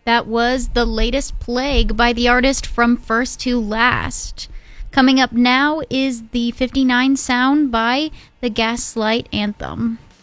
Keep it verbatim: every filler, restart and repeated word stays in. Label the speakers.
Speaker 1: That was The Latest Plague by the artist From First to Last. Coming up now is the fifty-nine sound by the Gaslight Anthem.